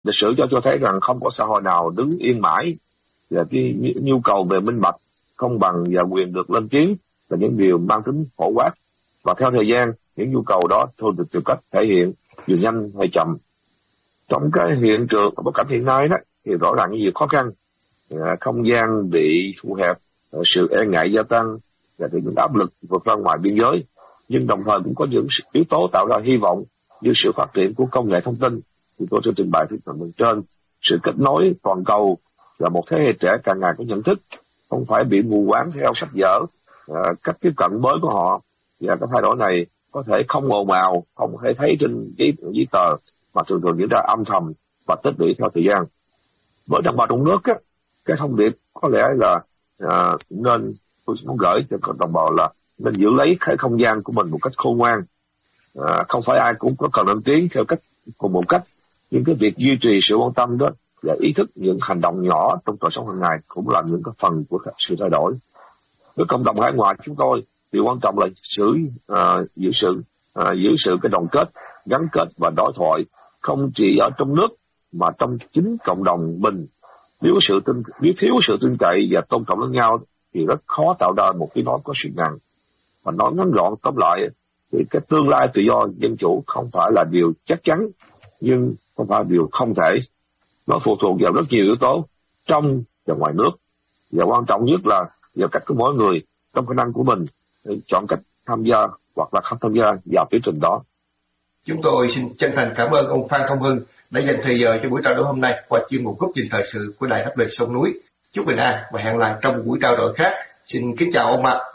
Lịch sử cho thấy rằng không có xã hội nào đứng yên mãi, và cái nhu cầu về minh bạch, công bằng và quyền được lên tiếng là những điều mang tính phổ quát. Và theo thời gian, những nhu cầu đó thường được tìm cách thể hiện dù nhanh hay chậm. Trong cái hiện trường bối cảnh hiện nay đó thì rõ ràng những việc khó khăn, không gian bị thu hẹp, sự e ngại gia tăng và những áp lực vượt ra ngoài biên giới, nhưng đồng thời cũng có những yếu tố tạo ra hy vọng như sự phát triển của công nghệ thông tin. Thì tôi sẽ trình bày bên trên sự kết nối toàn cầu và một thế hệ trẻ càng ngày có nhận thức, không phải bị mù quáng theo sách vở, cách tiếp cận mới của họ. Và cái thay đổi này có thể không ồn ào, không thể thấy trên giấy tờ, mà thường thường diễn ra âm thầm và tích lũy theo thời gian. Với đồng bào trong nước á, cái thông điệp có lẽ là nên tôi muốn gửi cho đồng bào là nên giữ lấy cái không gian của mình một cách khôn ngoan. Không phải ai cũng có cần lên tiếng theo cách cùng một cách, nhưng cái việc duy trì sự quan tâm đó và ý thức những hành động nhỏ trong đời sống hàng ngày cũng là những cái phần của sự thay đổi. Với cộng đồng hải ngoại chúng tôi, điều quan trọng là giữ sự cái đoàn kết, gắn kết và đối thoại, không chỉ ở trong nước mà trong chính cộng đồng mình. Nếu thiếu sự tin cậy và tôn trọng lẫn nhau thì rất khó tạo ra một tiếng nói có sức nặng. Và nói ngắn gọn tóm lại thì cái tương lai tự do dân chủ không phải là điều chắc chắn, nhưng không phải là điều không thể. Nó phụ thuộc vào rất nhiều yếu tố trong và ngoài nước, và quan trọng nhất là vào cách của mỗi người trong khả năng của mình chọn cách tham gia hoặc là không tham gia vào tiến trình đó. Chúng tôi xin chân thành cảm ơn ông Phan Công Hưng đã dành thời giờ cho buổi trao đổi hôm nay qua chuyên mục Góc nhìn thời sự của Đài Đáp lời sông núi. Chúc bình an và hẹn lại trong một buổi trao đổi khác. Xin kính chào ông ạ.